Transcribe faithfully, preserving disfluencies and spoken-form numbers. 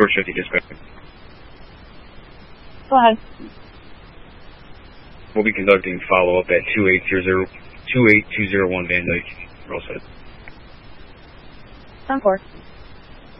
George fifty dispatch. Go ahead. We'll be conducting follow-up at two eight two zero, two eight two zero one Van Dyke. We're all set. ten four.